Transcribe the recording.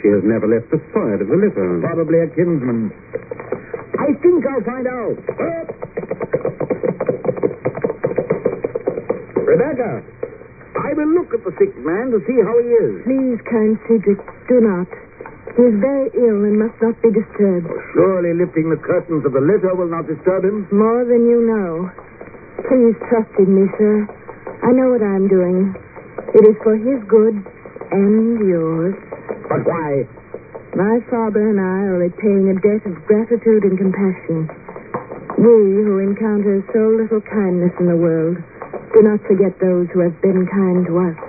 He has never left the side of the litter. Probably a kinsman. I think I'll find out. Rebecca, I will look at the sick man to see how he is. Please, kind Cedric, do not. He is very ill and must not be disturbed. Surely lifting the curtains of the litter will not disturb him. More than you know. Please trust in me, sir. I know what I'm doing. It is for his good and yours. But why? My father and I are repaying a debt of gratitude and compassion. We, who encounter so little kindness in the world, do not forget those who have been kind to us.